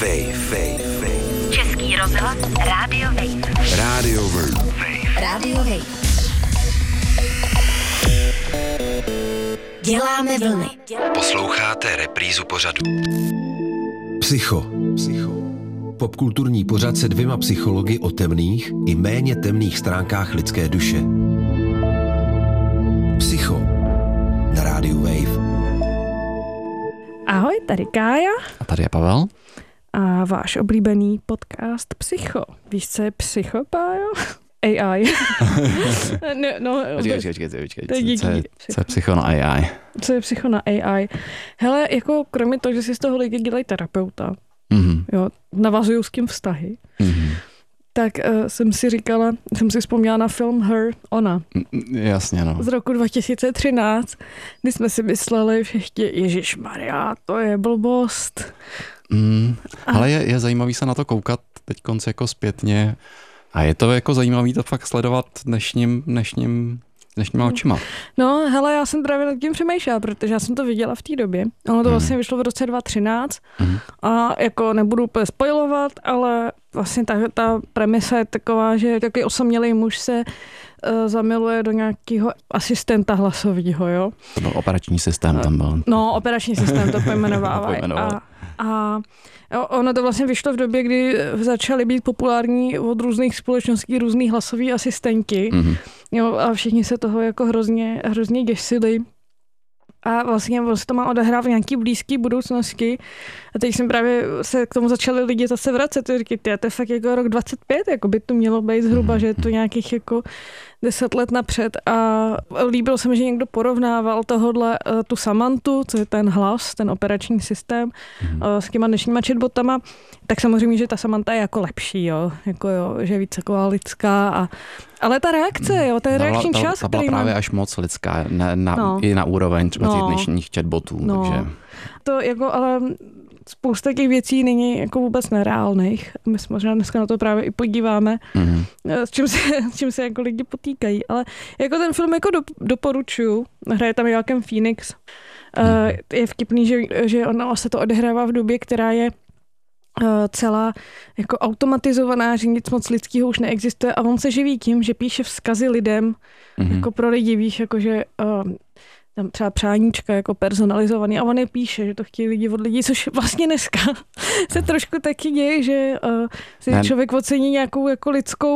Wave. Český rozhlas Radio Wave. Radio Wave. Radio Wave. Děláme vlny. Posloucháte reprízu pořadu Psycho. Popkulturní pořad se dvěma psychologi o temných i méně temných stránkách lidské duše. Psycho na Radio Wave. Ahoj, tady Kája. A tady je Pavel. A váš oblíbený podcast Psycho. Víš, co je Psycho, Pájo? AI. Počkej. Co je Psycho na AI? Co je Psycho na AI? Hele, jako kromě toho, že si z toho lidi dělají terapeuta, jo, navazují s tím vztahy, tak jsem si vzpomněla na film Her, Ona. Jasně, no. Z roku 2013, kdy jsme si mysleli všichni, ježišmarja, to je blbost. Ale je zajímavý se na to koukat teď konce jako zpětně a je to jako zajímavý to fakt sledovat dnešníma očima. No, hele, já jsem právě nad tím přemýšlela, protože já jsem to viděla v té době. Ono to vlastně vyšlo v roce 2013 a jako nebudu úplně spoilovat, ale vlastně ta premisa je taková, že takový osamělý muž se zamiluje do nějakého asistenta hlasového, jo. To byl operační systém tam byl. No, operační systém to pojmenovávají. A ono to vlastně vyšlo v době, kdy začaly být populární od různých společností různý hlasový asistenti. Jo, a všichni se toho jako hrozně děsili. A vlastně to má odehrát v nějaký blízký budoucnosti. A teď jsem právě se k tomu začali lidi zase vracet. To je fakt jako rok 25, jako by to mělo být zhruba, že je to nějakých jako 10 let napřed. A líbilo se mi, že někdo porovnával tu Samantu, co je ten hlas, ten operační systém, s těma dnešníma chatbotama. Tak samozřejmě, že ta Samanta je jako lepší, jo. Jako jo, že je víc taková lidská. Ale ta reakce, jo, ten reakční čas, ta byla právě až moc lidská, i na úroveň třeba těch dnešních chatbotů. Takže. To jako, ale spousta těch věcí není jako vůbec nereálných. My se možná dneska na to právě i podíváme, s čím se jako lidi potýkají. Ale jako ten film jako doporučuju. Hraje tam Joaquin Phoenix. Je vtipný, že ona se to odehrává v době, která je celá jako automatizovaná, že nic moc lidského už neexistuje a on se živí tím, že píše vzkazy lidem jako pro lidi, víš, jakože tam třeba přáníčka jako personalizovaný a on je píše, že to chtějí lidi od lidí, což vlastně dneska se trošku taky děje, že si člověk ocení nějakou jako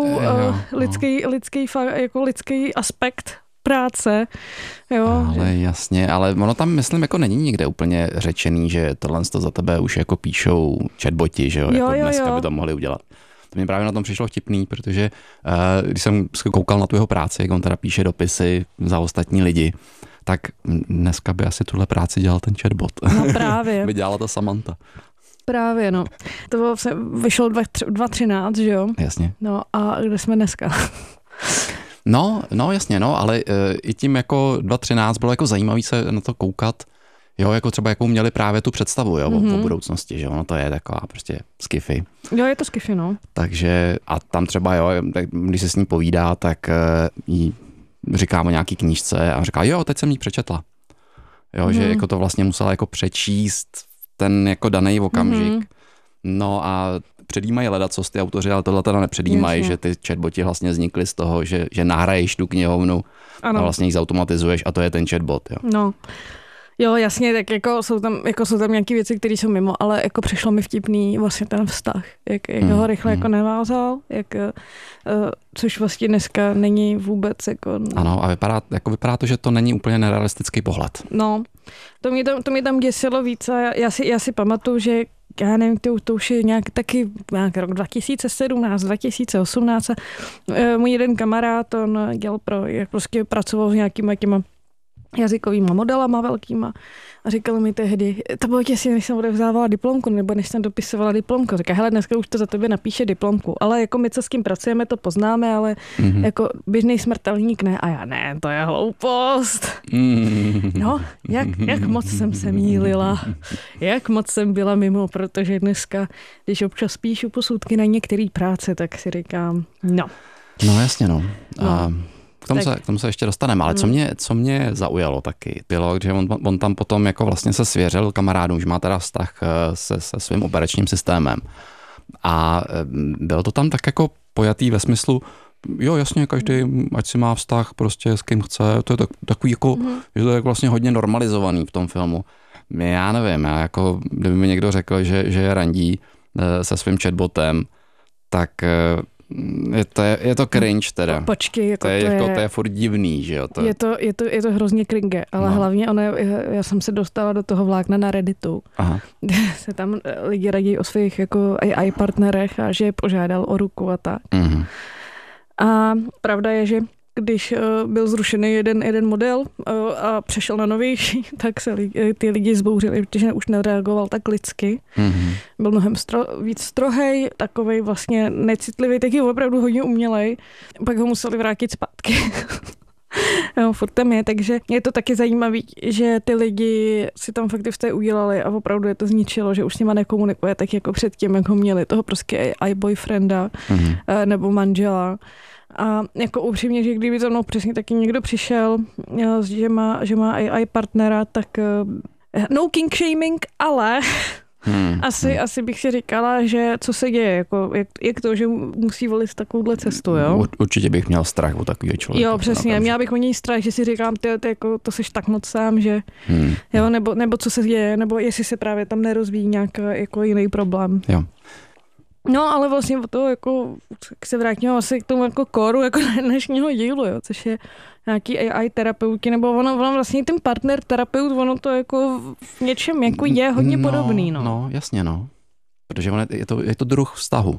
lidský aspekt práce. Jo. Ale jasně, ale ono tam, myslím, jako není nikde úplně řečený, že tohle za tebe už jako píšou chatboti, že jo, jako dneska by to mohli udělat. To mě právě na tom přišlo vtipný, protože když jsem koukal na tu jeho práci, jak on teda píše dopisy za ostatní lidi, tak dneska by asi tuhle práci dělal ten chatbot. No právě. by dělala ta Samanta. Právě, no. To vyšlo 2013, že jo? Jasně. No a kde jsme dneska? No jasně, no, ale i tím jako 2013 bylo jako zajímavý se na to koukat, jo, jako třeba jakou měli právě tu představu, jo, o budoucnosti, že ono to je taková prostě sci-fi. Jo, je to sci-fi, no. Takže a tam třeba, jo, když se s ní povídá, tak jí říkám o nějaký knížce a říká, jo, teď jsem jí přečetla. Jo, že jako to vlastně musela jako přečíst ten jako daný okamžik. No a předjímají ledacos ty autoři, ale tohle teda nepředjímají, že ty chatboti vlastně vznikly z toho, že nahraješ tu knihovnu a vlastně ji zautomatizuješ a to je ten chatbot. Jo. No. Jo, jasně, tak jako jsou tam nějaké věci, které jsou mimo, ale jako přišlo mi vtipný vlastně ten vztah, jak ho rychle jako navázal, což vlastně dneska není vůbec jako. Ano, a vypadá to, že to není úplně nerealistický pohled. No, to mě tam děsilo víc a já si pamatuju, že já nevím, to už je nějak rok 2017, 2018 a můj jeden kamarád, on dělal prostě pracoval s nějakýma těma jazykovýma modelama velkýma a říkal mi tehdy, to bylo těsně, než jsem odevzdávala diplomku, nebo než jsem dopisovala diplomku. Říká, hele, dneska už to za tebe napíše diplomku, ale jako my, co s kým pracujeme, to poznáme, ale jako běžný smrtelník ne. A já ne, to je hloupost. No, jak moc jsem se mýlila, jak moc jsem byla mimo, protože dneska, když občas píšu posudky na některé práce, tak si říkám, no. No jasně, no. K tomu se ještě dostaneme, ale co mě zaujalo taky, bylo, že on tam potom jako vlastně se svěřil kamarádům, že má teda vztah se svým operačním systémem. A bylo to tam tak jako pojatý ve smyslu, jo, jasně, každý, ať si má vztah prostě s kým chce, to je takový jako, že to je vlastně hodně normalizovaný v tom filmu. Já nevím, jako, kdyby mi někdo řekl, že je randí se svým chatbotem, tak je to cringe teda. Počkej, jako to je furt divný, že jo. Je to hrozně cringe, ale hlavně já jsem se dostala do toho vlákna na Redditu, kde se tam lidi radí o svých jako AI partnerech a že je požádal o ruku a tak. A pravda je, že když byl zrušený jeden model a přešel na novější, tak se ty lidi zbouřili, protože už nereagoval tak lidsky. Byl mnohem víc strohej, takovej vlastně necitlivý, taky opravdu hodně umělej. Pak ho museli vrátit zpátky. Jo, furt tam je, takže je to taky zajímavý, že ty lidi si tam fakt v té udělali a opravdu je to zničilo, že už s nima nekomunikuje tak jako předtím, jak ho měli toho prostě AI boyfrienda nebo manžela. A jako upřímně, že kdyby za mnou přesně taky někdo přišel, že má AI partnera, tak no king shaming, ale asi bych si říkala, že co se děje, jako jak to, že musí volit takovouhle cestu, jo? Určitě bych měl strach o takového člověka. Jo, přesně, měla bych o něj strach, že si říkám, ty jako, to seš tak moc sám, že jo, nebo co se děje, nebo jestli se právě tam nerozvíjí nějak jako jiný problém. Jo. No, ale vlastně o toho jako se vrátíme asi k tomu jako koru jako dnešního dílu, jo, což je nějaký AI terapeuti, nebo ono vlastně ten partner terapeut, ono to jako v něčem jako je hodně podobný, no. No, jasně, no. Protože je to druh vztahu.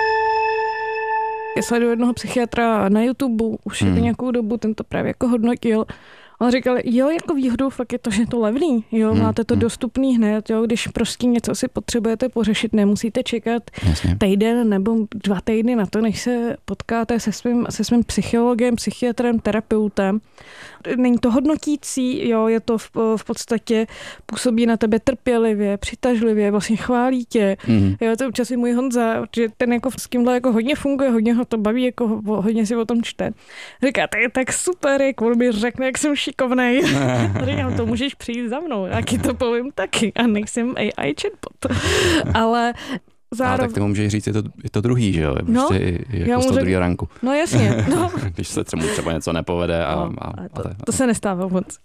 Já sleduju jednoho psychiatra na YouTube, už je to nějakou dobu, ten to právě jako hodnotil. On říkal, jo, jako výhodou fakt je to, že je to levný, jo, máte to dostupný hned, jo, když prostě něco si potřebujete pořešit, nemusíte čekat týden nebo 2 týdny na to, než se potkáte se svým psychologem, psychiatrem, terapeutem. Není to hodnotící, jo, je to v podstatě působí na tebe trpělivě, přitažlivě, vlastně chválí tě. Jo, to je občas i můj Honza, že ten jako s kýmhle jako hodně funguje, hodně ho to baví, jako hodně si o tom čte. Říká, to je tak super, jak on mi řekne, jak jsem šikovnej. Říkám, to můžeš přijít za mnou, jaký to povím taky. A nejsem AI chatbot. Ale zároveň... tak ty mu můžeš říct, je to druhý, že jo? Prostě jako z toho druhého ranku. No jasně. No. Když se třeba něco nepovede. To se nestává moc.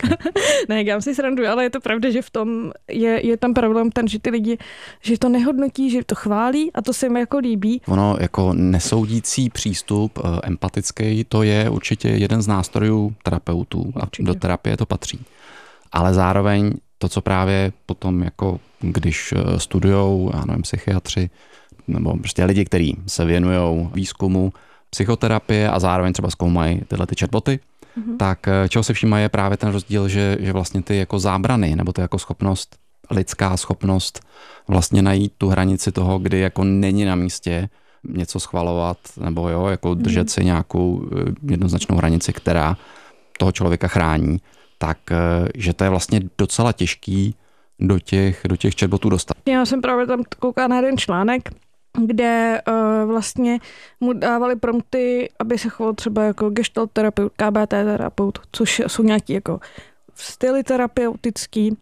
Ne, já si sranduju, ale je to pravda, že v tom je tam problém ten, že ty lidi, že to nehodnotí, že to chválí a to se mi jako líbí. Ono jako nesoudící přístup, empatický, to je určitě jeden z nástrojů terapeutů a do terapie to patří. Ale zároveň to, co právě potom jako když studujou, já nevím, psychiatři nebo prostě lidi, kteří se věnujou výzkumu psychoterapie a zároveň třeba zkoumají tyhle ty chatboty, tak čeho se všímají je právě ten rozdíl, že vlastně ty jako zábrany nebo ty jako lidská schopnost vlastně najít tu hranici toho, kdy jako není na místě něco schvalovat nebo jo, jako držet si nějakou jednoznačnou hranici, která toho člověka chrání, tak že to je vlastně docela těžký do těch chatbotů dostat. Já jsem právě tam koukala na jeden článek, kde vlastně mu dávali prompty, aby se choval třeba jako gestalt terapeut, KBT terapeut, což jsou nějaký jako styly terapeutický.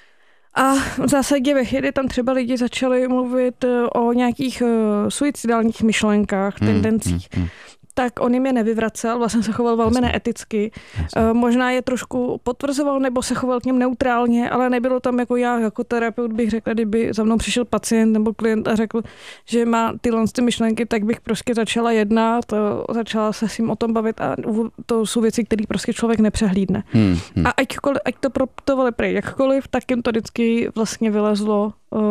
A v zásadě ve chvíli tam třeba lidi začali mluvit o nějakých suicidálních myšlenkách, tendencích. Tak on jim je nevyvracel, vlastně se choval velmi neeticky. Možná je trošku potvrzoval, nebo se choval k něm neutrálně, ale nebylo tam jako já, jako terapeut bych řekla, kdyby za mnou přišel pacient nebo klient a řekl, že má tyhle myšlenky, tak bych prostě začala jednat, začala se s ním o tom bavit a to jsou věci, které prostě člověk nepřehlídne. A ať to proptovali prej jakkoliv, tak jim to vždycky vlastně vylezlo.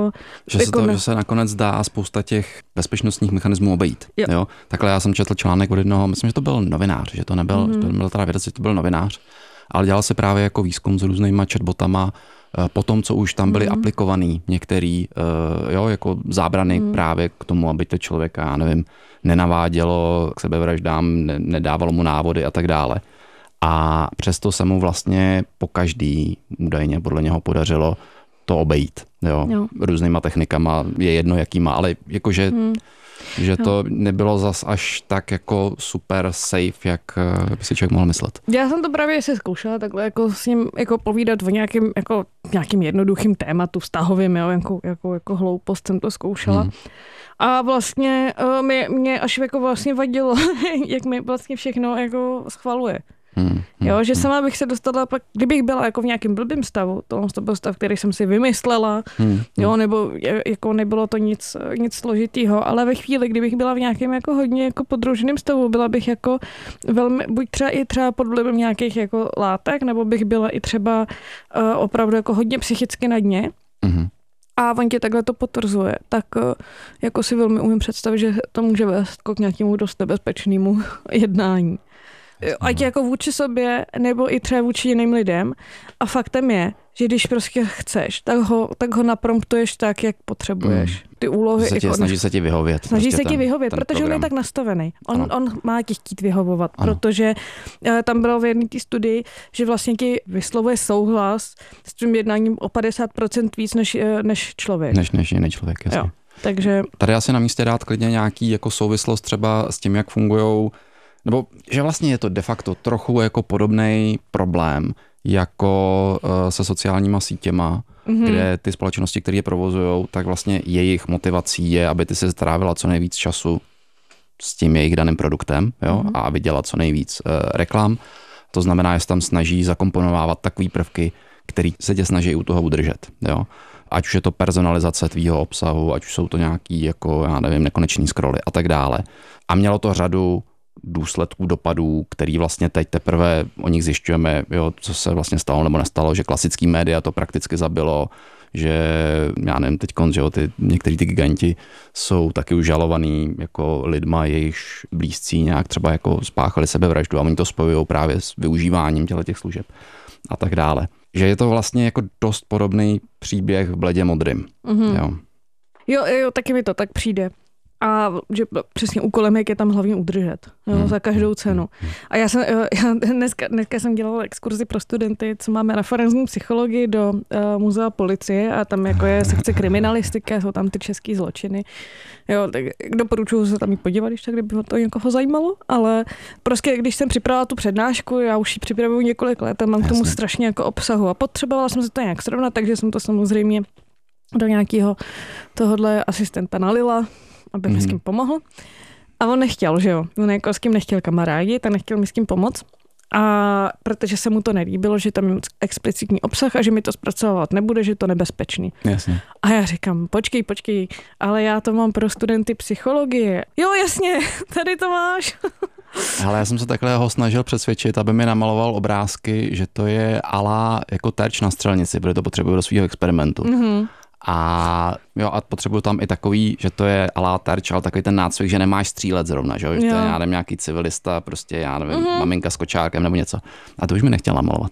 Že se nakonec dá spousta těch bezpečnostních mechanismů obejít. Jo? Takhle já jsem četl článek od jednoho, myslím, že to byl novinář, že to nebyl teda vědec, že to byl novinář, ale dělal se právě jako výzkum s různýma chatbotama po tom, co už tam byly aplikovaný některý jako zábrany právě k tomu, aby to člověka, já nevím, nenavádělo k sebevraždám, nedávalo mu návody a tak dále. A přesto se mu vlastně po každý údajně podle něho podařilo to obejít, jo. Různýma technikama, je jedno jakýma, ale jakože Že to nebylo zas až tak jako super safe, jak by si člověk mohl myslet. Já jsem to právě si zkoušela takhle jako s ním jako povídat o nějakým jednoduchým tématu vztahovým, jo, jako hloupost jsem to zkoušela. A vlastně mě až jako vlastně vadilo, jak mi vlastně všechno jako schvaluje. Jo, že sama bych se dostala pak, kdybych byla jako v nějakém blbým stavu, to byl stav, který jsem si vymyslela, jo, nebo jako nebylo to nic složitýho, ale ve chvíli, kdybych byla v nějakém jako hodně jako podruženém stavu, byla bych jako velmi, buď třeba pod vlivem nějakých jako látek, nebo bych byla i třeba opravdu jako hodně psychicky na dně. A on tě takhle to potvrzuje, tak jako si velmi umím představit, že to může vést k nějakému dost nebezpečnému jednání. Ať jako vůči sobě, nebo i třeba vůči jiným lidem. A faktem je, že když prostě chceš, tak ho napromptuješ tak, jak potřebuješ. Ty úlohy... Snaží se ti vyhovět. Snaží se ti vyhovět, protože program. On je tak nastavený. On má ti chtít vyhovovat, protože tam bylo v jedné té studii, že vlastně ti vyslovuje souhlas s tím jednáním o 50% víc než člověk. Než jiný člověk, jasně. Jo, takže... Tady asi na místě dát klidně nějaký jako souvislost třeba s tím, jak fungujou, nebo že vlastně je to de facto trochu jako podobný problém, jako se sociálníma sítěma, kde ty společnosti, které je provozujou, tak vlastně jejich motivací je, aby ty se strávila co nejvíc času s tím jejich daným produktem, jo, a aby dělala co nejvíc reklam. To znamená, že se tam snaží zakomponovávat takový prvky, který se tě snaží u toho udržet, jo. Ať už je to personalizace tvýho obsahu, ať už jsou to nějaký, jako, já nevím, nekonečný scrolly a tak dále. A mělo to řadu důsledků, dopadů, který vlastně teď teprve o nich zjišťujeme, jo, co se vlastně stalo nebo nestalo, že klasický média to prakticky zabilo, že já nevím, že jo, některý ty giganti jsou taky už žalovaný jako lidma, jejichž blízcí nějak třeba jako spáchali sebevraždu a oni to spojují právě s využíváním těch služeb a tak dále. Že je to vlastně jako dost podobný příběh v Bledě modrým. Jo, taky mi to tak přijde. A že přesně úkolem je tam hlavně udržet, jo, za každou cenu. A já dneska jsem dělala exkurzi pro studenty, co máme na forenzní psychologii do muzea policie a tam jako je sekce kriminalistiky, jsou tam ty český zločiny. Jo, tak doporučuji se tam jít podívat, když tak, kdyby to někoho zajímalo, ale prostě když jsem připravila tu přednášku, já už ji připravuju několik let a mám k tomu strašně jako obsahu a potřebovala jsem se to nějak srovnat, takže jsem to samozřejmě do nějakého tohohle asistenta nalila, aby mi s kým pomohl. A on nechtěl, že jo. On jako s kým nechtěl kamarádit a nechtěl mi s kým pomoct. A protože se mu to nelíbilo, že tam je explicitní obsah a že mi to zpracovat nebude, že je to nebezpečný. Jasně. A já říkám, počkej, ale já to mám pro studenty psychologie. Jo, jasně, tady to máš. Ale já jsem se takhle ho snažil přesvědčit, aby mi namaloval obrázky, že to je ala jako terč na střelnici, protože to potřebuju do svého experimentu. A potřebuju tam i takový, že to je alá terč, ale takový ten nácvik, že nemáš střílet zrovna, že to je, já nevím, nějaký civilista, prostě, já nevím, maminka s kočárkem nebo něco. A to už mi nechtěl namalovat.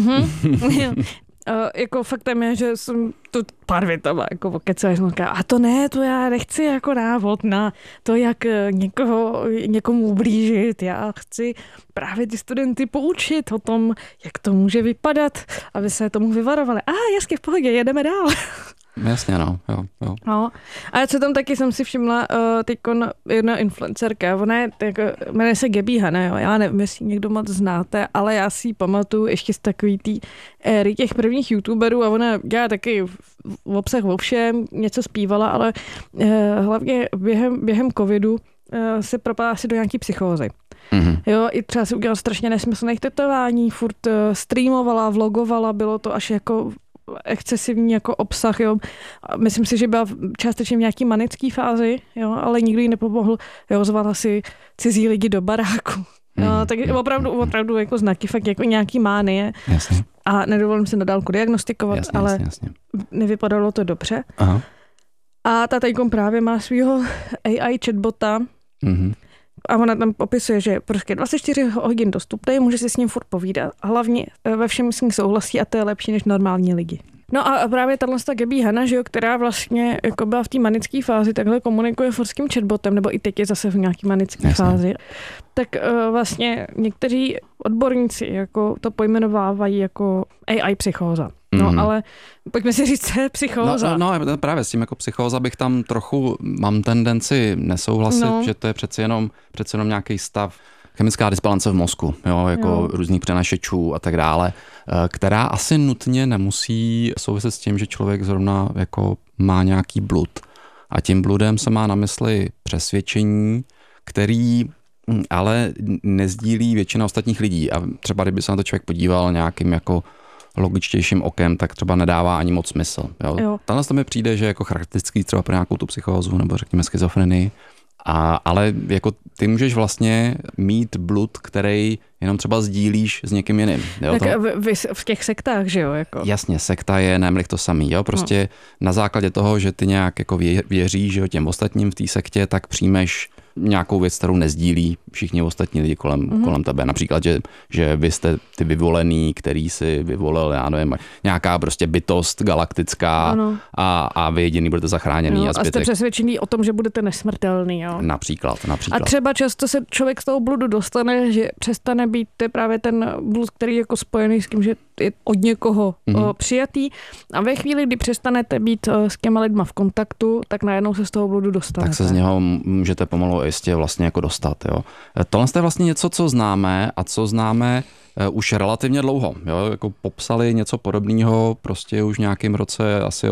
Jako faktem je, že jsem tu pár větama jako pokecala, jsem říkala, a to ne, to já nechci jako návod na to, jak někomu ublížit. Já chci právě ty studenty poučit o tom, jak to může vypadat, aby se tomu vyvarovali. Jasně, v pohodě, jedeme dál. Jasně, jo. No. A co tam taky jsem si všimla, teďkon jedna influencerka, ona je, jmenuje se Gaby Hanna, jo. Já nevím, jestli někdo moc znáte, ale já si ji pamatuju ještě z takový tý éry těch prvních youtuberů a ona dělá taky v obsah o všem, něco zpívala, ale hlavně během covidu se propadla asi do nějaký psychózy. Jo, i třeba si udělala strašně nesmyslných tetování, furt streamovala, vlogovala, bylo to až jako excesivní jako obsah, jo. Myslím si, že byla částečně v nějaký manický fázi, jo, ale nikdo jí nepomohl, jo, zvala si cizí lidi do baráku. Jo, tak opravdu jako znaky, fakt jako nějaký mánie. Jasně. A nedovolím se na dálku diagnostikovat, ale nevypadalo to dobře. Aha. A ta teďkom právě má svýho AI chatbota, a ona tam popisuje, že prostě 24 hodin dostupný, může si s ním furt povídat. A hlavně ve všem s ním souhlasí a to je lepší než normální lidi. No a právě tato Gaby Hanna, že jo, která vlastně jako byla v té manické fázi, takhle komunikuje s tím chatbotem, nebo i teď je zase v nějaké manické fázi, tak vlastně někteří odborníci jako to pojmenovávají jako AI psychóza. No, ale pojďme si říct, co je psychóza. No, právě s tím jako psychóza bych tam trochu, mám tendenci nesouhlasit, že to je přece jenom nějaký stav, chemická disbalance v mozku, jako různých přenašečů a tak dále, která asi nutně nemusí souviset s tím, že člověk zrovna jako má nějaký blud. A tím bludem se má na mysli přesvědčení, který ale nezdílí většina ostatních lidí. A třeba kdyby se na to člověk podíval nějakým jako logičtějším okem, tak třeba nedává ani moc smysl. Tohle to mi přijde, že jako charakteristický třeba pro nějakou tu psychózu nebo řekněme schizofrenii. Ale jako ty můžeš vlastně mít blud, který jenom třeba sdílíš s někým jiným. Jo? Tak v těch sektách, že jo? Jako. Jasně, sekta je nemlich to samý. Jo? Prostě na základě toho, že ty nějak jako věříš, že jo, těm ostatním v té sektě, tak přijmeš nějakou věc, kterou nezdílí všichni ostatní lidi kolem tebe. Například, že vy jste ty vyvolený, který si vyvolil, já nevím, nějaká prostě bytost galaktická a vy jediný budete zachráněný. A jste přesvědčený o tom, že budete nesmrtelný. Jo? Například. A třeba často se člověk z toho bludu dostane, že přestane být právě ten blud, který je jako spojený s tím, že je od někoho přijatý. A ve chvíli, kdy přestanete být s těma lidma v kontaktu, tak najednou se z toho bludu dostanete. Tak se z něho můžete pomalu jistě vlastně jako dostat. Jo. Tohle je vlastně něco, co známe a co známe už relativně dlouho. Jo. Jako popsali něco podobného prostě už v nějakém roce asi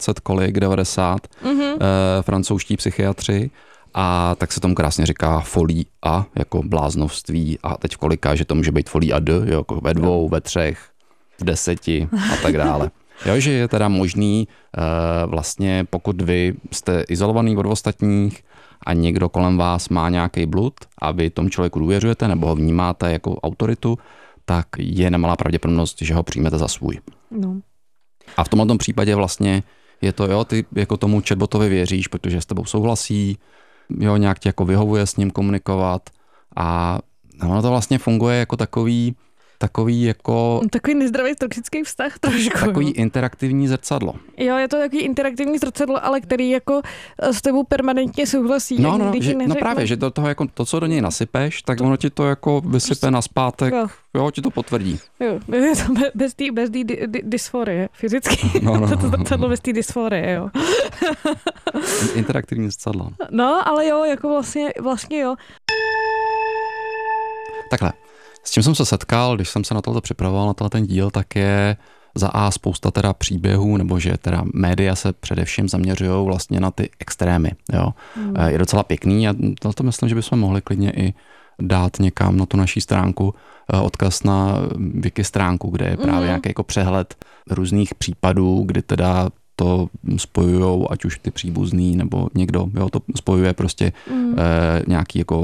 1890 francouzští psychiatři. A tak se tomu krásně říká folie a, jako bláznovství. A teď v kolika, že to může být folie a de, jo, jako ve 2, ve 3, v 10 a tak dále. Jo, že je teda možný vlastně, pokud vy jste izolovaný od ostatních a někdo kolem vás má nějaký blud a vy tomu člověku důvěřujete nebo ho vnímáte jako autoritu, tak je nemalá pravděpodobnost, že ho přijmete za svůj. No. A v tomhle případě vlastně je to, jo, ty jako tomu chatbotovi věříš, protože s tebou souhlasí, jo, nějak tě jako vyhovuje s ním komunikovat a ono to vlastně funguje jako takový jako... Takový nezdravý toxický vztah trošku. Takový interaktivní zrcadlo. Jo, je to takový interaktivní zrcadlo, ale který jako s tebou permanentně souhlasí. No právě, že do toho jako to, co do něj nasypeš, tak ono ti to jako vysype nazpátek, jo, ti to potvrdí. Jo, je to bez té dysforie, fyzicky. To zrcadlo bez té dysforie, jo. Interaktivní zrcadlo. No, ale jo, jako vlastně jo. Takhle. S čím jsem se setkal, když jsem se na tohle připravoval, na ten díl, tak je za A spousta teda příběhů, nebo že teda média se především zaměřují vlastně na ty extrémy. Jo. Je docela pěkný a to myslím, že bychom mohli klidně i dát někam na tu naší stránku odkaz na wiki stránku, kde je právě nějaký jako přehled různých případů, kdy teda to spojujou, ať už ty příbuzný nebo někdo, jo, to spojuje prostě nějaký jako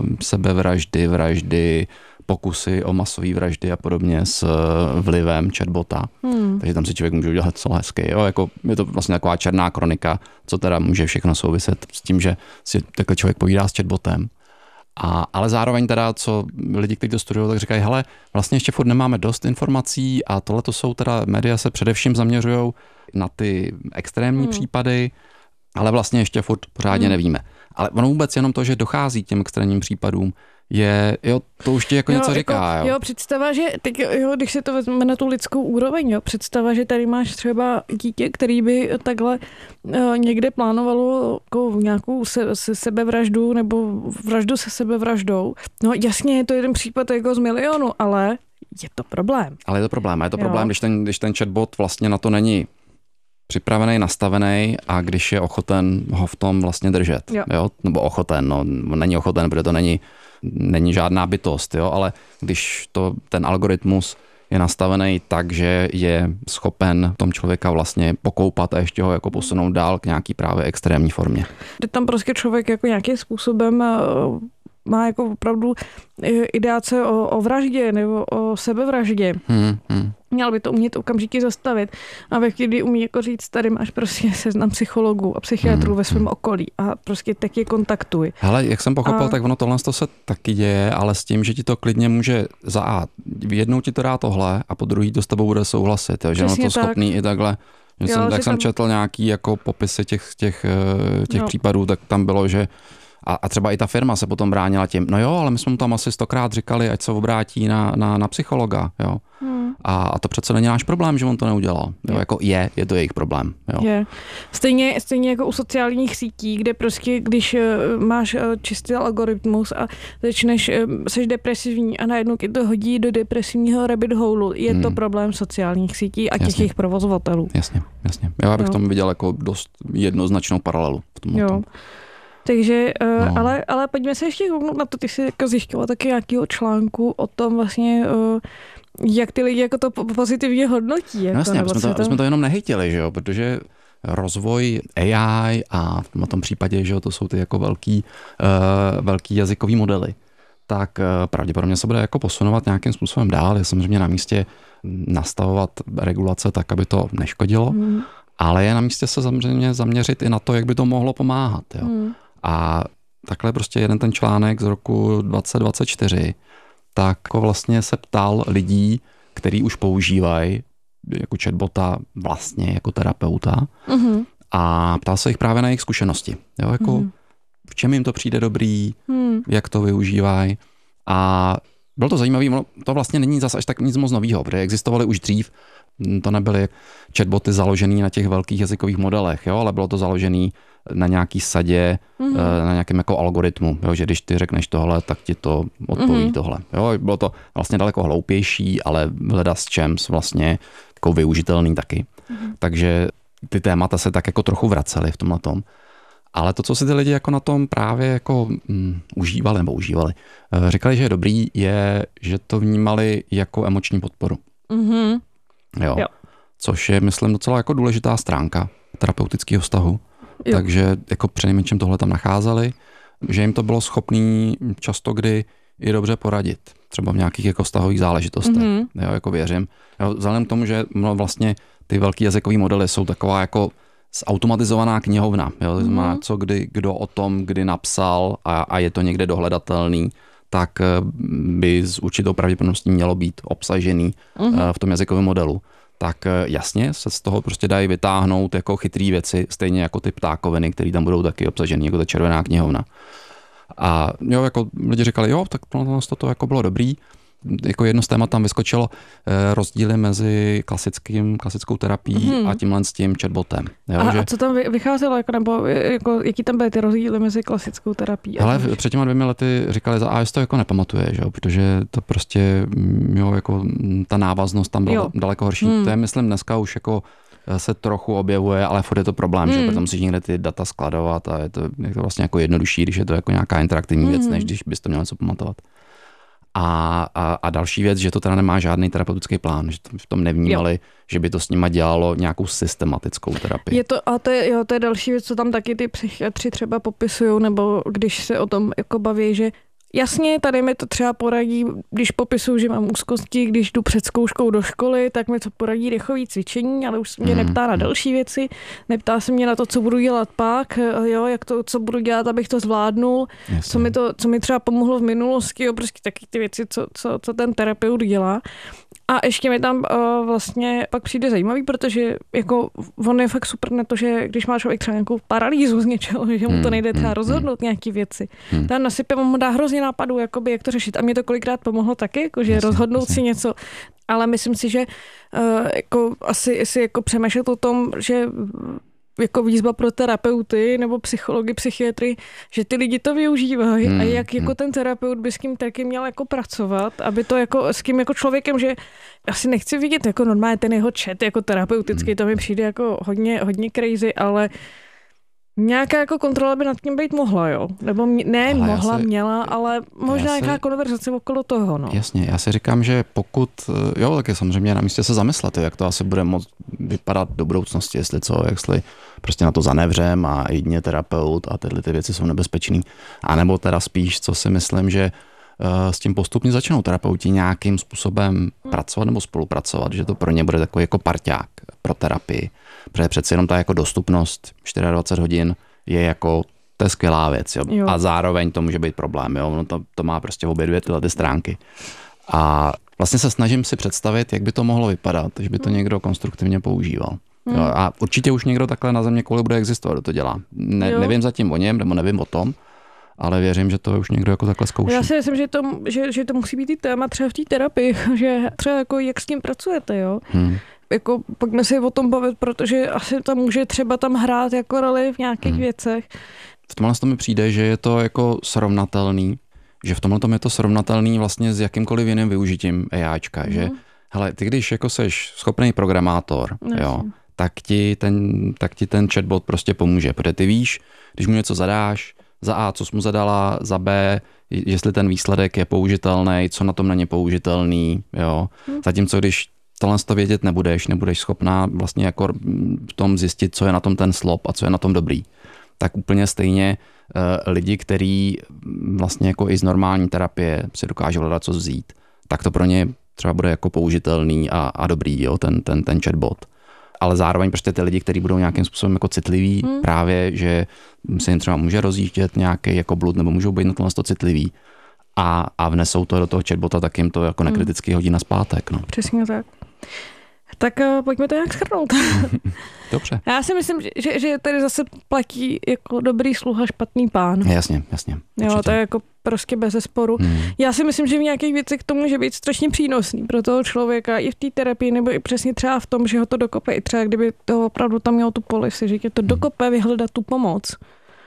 sebevraždy, pokusy o masové vraždy a podobně s vlivem chatbota. Takže tam si člověk může udělat docela hezky. Jo? Jako, je to vlastně taková černá kronika, co teda může všechno souviset s tím, že si takhle člověk povídá s chatbotem. Ale zároveň teda, co lidi, kteří to studují, tak říkají, hele, vlastně ještě furt nemáme dost informací a tohle to jsou teda, média se především zaměřují na ty extrémní případy, ale vlastně ještě furt pořádně nevíme. Ale ono vůbec jenom to, že dochází k těm extrémním případům, to už ti jako něco říká. Jo, představa, že teď, když se to vezme na tu lidskou úroveň, představa, že tady máš třeba dítě, který by takhle někde plánovalo jako nějakou sebevraždu nebo vraždu se sebevraždou. No jasně, je to jeden případ jako z milionu, ale je to problém. Ale je to problém. Je to problém, když ten chatbot vlastně na to není připravený, nastavený a když je ochoten ho v tom vlastně držet. Jo? Nebo ochoten, není ochoten, protože to není žádná bytost, jo? Ale když ten algoritmus je nastavený tak, že je schopen tom člověka vlastně pokoupat a ještě ho jako posunout dál k nějaký právě extrémní formě. Kde tam prostě člověk jako nějakým způsobem má jako opravdu ideace o vraždě nebo o sebevraždě. Měl by to umět okamžitě zastavit. A ve chvíli umí jako říct, tady máš prostě seznam psychologů a psychiatrů ve svém okolí a prostě tak je kontaktuj. Hele, jak jsem pochopil, tak ono tohle se taky děje, ale s tím, že ti to klidně může jednou ti to dá tohle a po druhý to s tebou bude souhlasit, jo, že ono to schopný i takhle. Jsem četl nějaký jako popisy těch případů, tak tam bylo, že a třeba i ta firma se potom bránila tím, no jo, ale my jsme mu tam asi 100krát říkali, ať se obrátí na psychologa, jo. A to přece není náš problém, že on to neudělal. Jo, jako je to jejich problém. Jo. Je. Stejně jako u sociálních sítí, kde prostě, když máš čistý algoritmus a seš depresivní a najednou ti to hodí do depresivního rabbit hole, je to problém sociálních sítí a těch jejich provozovatelů. Jasně. Já bych tomu viděl jako dost jednoznačnou paralelu v tomhle. Takže, ale pojďme se ještě kouknout na to, ty jsi jako zjišťovala taky nějakého článku o tom vlastně, jak ty lidi jako to pozitivně hodnotí. Jako, jasně, jsme to jenom nehejtili, že jo, protože rozvoj AI a v tom případě, že to jsou ty jako velký jazykový modely, tak pravděpodobně se bude jako posunovat nějakým způsobem dál. Je samozřejmě na místě nastavovat regulace tak, aby to neškodilo, ale je na místě se samozřejmě zaměřit i na to, jak by to mohlo pomáhat. Jo. A takhle prostě jeden ten článek z roku 2024, tak jako vlastně se ptal lidí, který už používají jako chatbota vlastně jako terapeuta a ptal se jich právě na jejich zkušenosti. Jo, jako v čem jim to přijde dobrý, jak to využívají. A bylo to zajímavé, to vlastně není zase až tak nic moc novýho, protože existovaly už dřív, to nebyly chatboty založený na těch velkých jazykových modelech, jo, ale bylo to založený na nějaký sadě, na nějakém jako algoritmu, jo, že když ty řekneš tohle, tak ti to odpoví tohle. Jo, bylo to vlastně daleko hloupější, ale hledá s čems vlastně jako využitelný taky. Takže ty témata se tak jako trochu vracely v tomhletom. Ale to, co si ty lidi jako na tom právě jako užívali, říkali, že je dobrý, je, že to vnímali jako emoční podporu. Jo. Což je, myslím, docela jako důležitá stránka terapeutického vztahu. Jo. Takže jako přinejmenším tohle tam nacházeli, že jim to bylo schopný často kdy i dobře poradit. Třeba v nějakých jako vztahových záležitostech. Jo, jako věřím. Jo, vzhledem k tomu, že vlastně ty velký jazykový modely jsou taková jako zautomatizovaná knihovna. Jo, má co kdo o tom, kdy napsal a je to někde dohledatelný, tak by s určitou pravděpodobností mělo být obsažený v tom jazykovém modelu. Tak jasně se z toho prostě dají vytáhnout jako chytrý věci, stejně jako ty ptákoviny, které tam budou taky obsažený, jako ta červená knihovna. A jo, jako lidi říkali, jo, tak to jako bylo dobrý. Jako jedno z témat tam vyskočilo rozdíly mezi klasickou terapií a tímhle s tím chatbotem. Jo, a co tam vycházelo, nebo jaký tam byly ty rozdíly mezi klasickou terapií? Ale před těma 2 lety říkali, že to jako nepamatuje, že jo, protože to prostě, jo, jako ta návaznost tam byla daleko horší. To je, myslím, dneska už jako se trochu objevuje, ale furt je to problém, že protože musíš někde ty data skladovat a je to vlastně jako jednodušší, když je to jako nějaká interaktivní věc, než když bys to měl něco pamatovat. A další věc, že to teda nemá žádný terapeutický plán, že v tom nevnímali, že by to s nima dělalo nějakou systematickou terapii. To je další věc, co tam taky ty psychiatři třeba popisují, nebo když se o tom jako baví, že jasně, tady mi to třeba poradí, když popisuju, že mám úzkosti, když jdu před zkouškou do školy, tak mi to poradí dechové cvičení, ale už se mě neptá na další věci, neptá se mě na to, co budu dělat pak, jo, co budu dělat, abych to zvládnul, co mi třeba pomohlo v minulosti, jo, prostě taky ty věci, co ten terapeut dělá. A ještě mi tam vlastně pak přijde zajímavý, protože jako on je fakt super na to, že když má člověk třeba nějakou paralýzu z něčeho, že mu to nejde třeba rozhodnout nějaký věci. Tam nasype, mu dá hrozně nápadů, jakoby, jak to řešit. A mě to kolikrát pomohlo taky, jakože rozhodnout si něco. Ale myslím si, že jako asi jako přemýšlet o tom, že jako výzva pro terapeuty nebo psychology, psychiatry, že ty lidi to využívají a jak jako ten terapeut by s kým taky měl jako pracovat, aby to jako s kým jako člověkem, že asi nechci vidět jako normálně ten jeho chat jako terapeutický, to mi přijde jako hodně crazy, ale nějaká jako kontrola by nad tím být mohla, jo? Nebo měla, ale možná nějaká konverzace okolo toho, no. Jasně, já si říkám, že pokud, jo, tak je samozřejmě na místě se zamyslet, jak to asi bude moct vypadat do budoucnosti, jestli prostě na to zanevřem a jedině terapeut a tyhle ty věci jsou nebezpečný. A nebo teda spíš, co si myslím, že s tím postupně začnou terapeuti nějakým způsobem pracovat nebo spolupracovat, že to pro ně bude takový jako parťák pro terapii. Protože přeci jenom ta jako dostupnost 24 hodin je jako, to je skvělá věc, jo. A zároveň to může být problém, jo. No to má prostě obě dvě tyhle ty stránky. A vlastně se snažím si představit, jak by to mohlo vypadat, že by to někdo konstruktivně používal. Jo, a určitě už někdo takhle na země kouli bude existovat, kdo to dělá. Nevím zatím o něm, nebo nevím o tom, ale věřím, že to už někdo jako takhle zkouší. Já si myslím, že to musí být i téma třeba v té terapii, že třeba jako jak s tím pracujete, jo? Jako pojďme si o tom bavit, protože asi tam může třeba tam hrát jako roli v nějakých věcech. V tomhle to mi přijde, že je to jako srovnatelný, že v tomhle tom je to srovnatelný vlastně s jakýmkoliv jiným využitím AIčka, že hele, ty když jako seš schopný programátor, jo, tak ti ten chatbot prostě pomůže, protože ty víš, když mu něco zadáš, za A, co jsi mu zadala, za B, jestli ten výsledek je použitelný, co na tom není použitelný, jo. Zatímco když tohle to vědět nebudeš schopná vlastně jako v tom zjistit, co je na tom ten slop a co je na tom dobrý. Tak úplně stejně lidi, kteří vlastně jako i z normální terapie si dokážou hledat co vzít, tak to pro ně třeba bude jako použitelný a dobrý, jo, ten chatbot. Ale zároveň prostě ty lidi, kteří budou nějakým způsobem jako citliví, právě, že se jim třeba může rozjíždět nějaký jako blud, nebo můžou být na tohle citliví a vnesou to do toho chatbota, tak jim to jako nekriticky hodí na zpátek. No. Přesně tak. Tak pojďme to nějak shrnout. Dobře. Já si myslím, že tady zase platí jako dobrý sluha, špatný pán. Jasně. Jo, to je jako prostě bezesporu. Já si myslím, že v nějakých věcech to může být strašně přínosný pro toho člověka i v té terapii, nebo i přesně třeba v tom, že ho to dokope. I třeba kdyby to opravdu tam mělo tu policy, že tě to dokope vyhledat tu pomoc.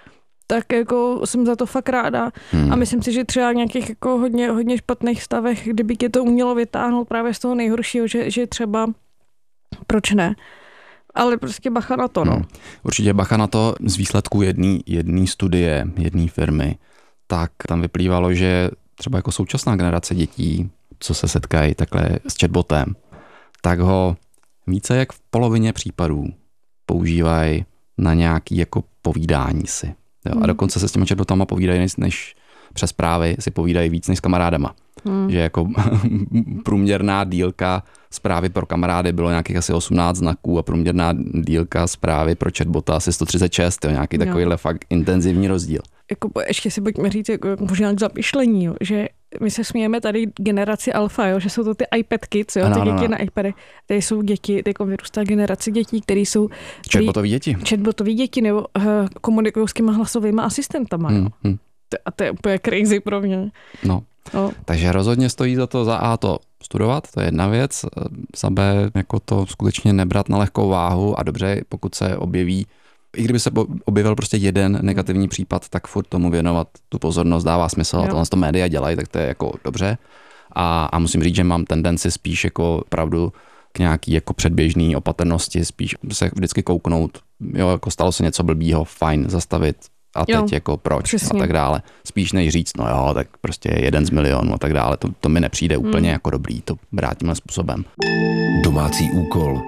Tak jako jsem za to fakt ráda. A myslím si, že třeba v nějakých jako hodně špatných stavech, kdyby tě to umělo vytáhnout právě z toho nejhoršího, že třeba proč ne? Ale prostě bacha na to, no. Určitě bacha na to. Z výsledků jedné studie, jedné firmy, tak tam vyplývalo, že třeba jako současná generace dětí, co se setkají takhle s chatbotem, tak ho více jak v polovině případů používají na nějaký jako povídání si. Jo? A dokonce se s těma chatbotama povídají než přes zprávy si povídají víc než s kamarádama. Že jako průměrná dílka zprávy pro kamarády bylo nějakých asi 18 znaků a průměrná dílka zprávy pro chatbota asi 136, jo, nějaký takovýhle fakt intenzivní rozdíl. Jako ještě si pojďme říct, jako možná k zamyšlení, jo, že my se smějeme tady generaci alfa, jo, že jsou to ty iPad kids, jo, ty děti na iPady. Tady jsou děti, jako vyrůstá generace dětí, které jsou chatbotový děti nebo komunikují s těma hlasovými asistentama. Jo. A to je úplně crazy pro mě. No. Takže rozhodně stojí za to za A to studovat, to je jedna věc, za B jako to skutečně nebrat na lehkou váhu a dobře, pokud se objeví, i kdyby se objevil prostě jeden negativní případ, tak furt tomu věnovat tu pozornost dává smysl a tohle to média dělají, tak to je jako dobře. A musím říct, že mám tendenci spíš jako pravdu k nějaký jako předběžný opatrnosti, spíš se vždycky kouknout, jo, jako stalo se něco blbýho, fajn, zastavit a teď jako proč přesně. A tak dále. Spíš než říct, no jo, tak prostě 1 z milionu a tak dále. To mi nepřijde úplně jako dobrý, to brát tímhle způsobem. Domácí úkol.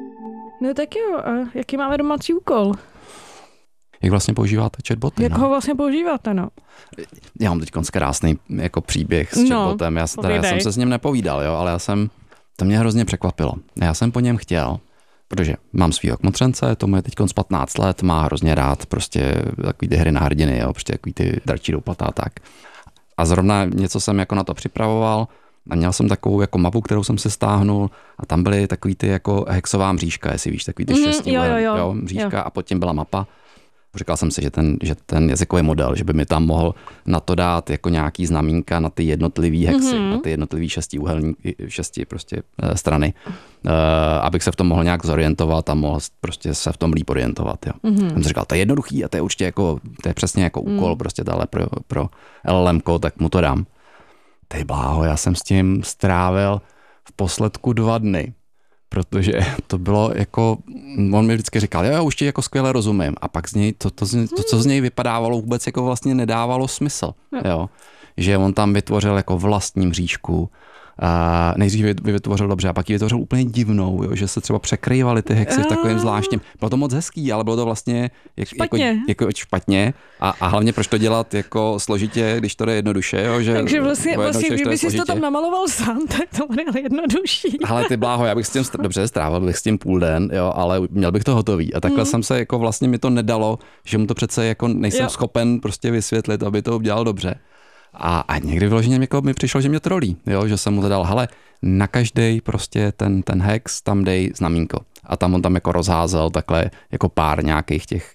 No tak jo, a jaký máme domácí úkol? Jak vlastně používáte chatboty? Jak ho vlastně používáte, no? Já mám teď krásný jako příběh s chatbotem. Já jsem se s ním nepovídal, jo, ale to mě hrozně překvapilo. Já jsem po něm chtěl, protože mám svýho kmotřence, tomu je teď 15 let, má hrozně rád prostě takový ty hry na hrdiny, jo, prostě takový ty dračí doupata a tak. A zrovna něco jsem jako na to připravoval a měl jsem takovou jako mapu, kterou jsem si stáhnul a tam byly takový ty jako hexová mřížka, jestli víš, takový ty 6 mřížka a pod tím byla mapa. Říkal jsem si, že ten jazykový model, že by mi tam mohl na to dát jako nějaký znamínka na ty jednotlivý hexy, na ty jednotlivý šesti prostě strany, abych se v tom mohl nějak zorientovat a mohl prostě se v tom líp orientovat. Jo. Jsem si říkal, to je jednoduchý a to je určitě jako, to je přesně jako úkol prostě dále pro LLMko, tak mu to dám. Ty bláho, já jsem s tím strávil v posledku 2 dny. Protože to bylo jako, on mi vždycky říkal, jo, už ti jako skvěle rozumím. A pak z něj, to, co z něj vypadávalo, vůbec jako vlastně nedávalo smysl. Jo. Že on tam vytvořil jako vlastní mřížku. Nejdřív vytvořil dobře a pak ji vytvořil úplně divnou, jo, že se třeba překrývaly ty hexy v takovým zvláštním. Bylo to moc hezký, ale bylo to vlastně jako špatně. A hlavně proč to dělat jako složitě, když to jde jednoduše. Jo, že takže vlastně kdyby jsi to tam namaloval sám, tak to bude jednodušší. Ale ty bláho, já bych s tím dobře strávil bych s tím půl den, jo, ale měl bych to hotový. A takhle jsem se jako vlastně mi to nedalo, že mu to přece jako nejsem schopen prostě vysvětlit, aby to udělal dobře. A někdy vyloženě jako mi přišlo, že mě trolí, jo, že jsem mu to dal, hele, na každej prostě ten hex tam dej znamínko. a tam on tam jako rozházel takhle jako pár nějakých těch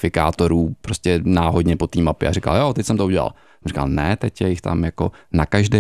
identifikátorů prostě náhodně po té mapě a říkal, jo, teď jsem to udělal. Říkal, ne, teď je jich tam jako na každý